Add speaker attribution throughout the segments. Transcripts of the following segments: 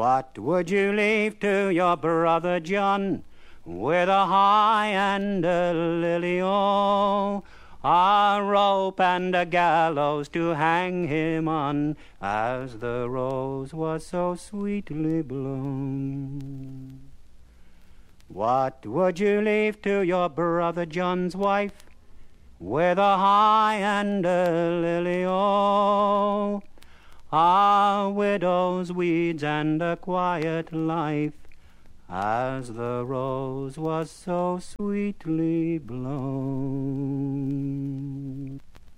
Speaker 1: What would you leave to your brother John with a high and a lily-o? A rope and a gallows to hang him on, as the rose was so sweetly blown. What would you leave to your brother John's wife with a high and a lily-o? A widow's weeds and a quiet life, as the rose was so sweetly blown.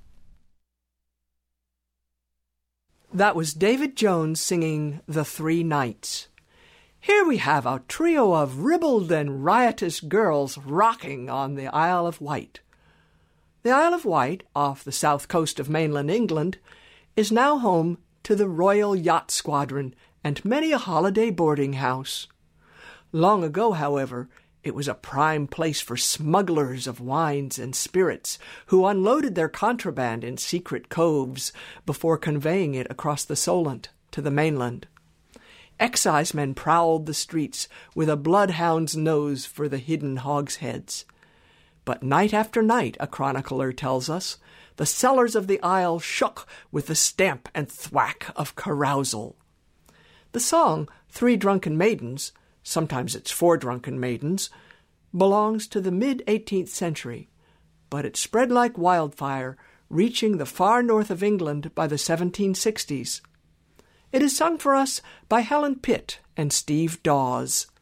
Speaker 2: That was David Jones singing The Three Knights. Here we have a trio of ribald and riotous girls rocking on the Isle of Wight. The Isle of Wight, off the south coast of mainland England, is now home to the Royal Yacht Squadron and many a holiday boarding house. Long ago, however, it was a prime place for smugglers of wines and spirits who unloaded their contraband in secret coves before conveying it across the Solent to the mainland. Excisemen prowled the streets with a bloodhound's nose for the hidden hogsheads. But night after night, a chronicler tells us, the cellars of the isle shook with the stamp and thwack of carousal. The song, Three Drunken Maidens, sometimes it's Four Drunken Maidens, belongs to the mid-18th century, but it spread like wildfire, reaching the far north of England by the 1760s. It is sung for us by Helen Pitt and Steve Dawes.